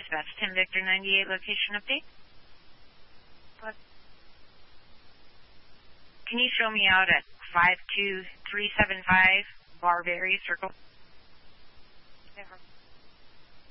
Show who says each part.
Speaker 1: Dispatch 10 Victor 98 location update.
Speaker 2: What?
Speaker 1: Can you show me out at 52375 Barberry Circle?